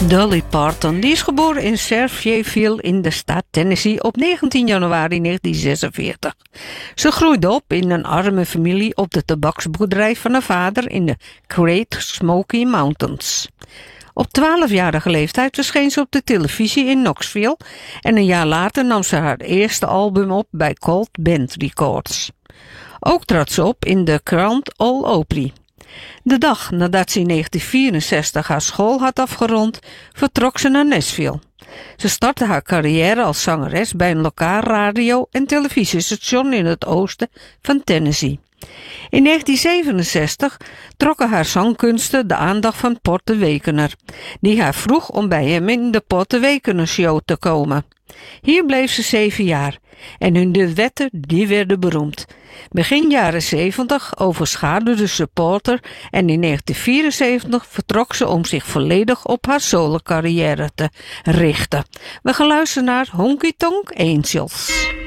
Dolly Parton die is geboren in Fairfield in de staat Tennessee op 19 januari 1946. Ze groeide op in een arme familie op de tabaksboerderij van haar vader in de Great Smoky Mountains. Op 12-jarige leeftijd verscheen ze op de televisie in Knoxville en een jaar later nam ze haar eerste album op bij Colt Band Records. Ook trad ze op in de Grand Ole Opry. De dag nadat ze in 1964 haar school had afgerond, vertrok ze naar Nashville. Ze startte haar carrière als zangeres bij een lokaal radio- en televisiestation in het oosten van Tennessee. In 1967 trokken haar zangkunsten de aandacht van Port de Wekener, die haar vroeg om bij hem in de Port de Wekener Show te komen. Hier bleef ze 7 jaar en hun duetten die werden beroemd. Begin jaren 70 overschaduwde Supporter en in 1974 vertrok ze om zich volledig op haar solo-carrière te richten. We gaan luisteren naar Honky Tonk Angels.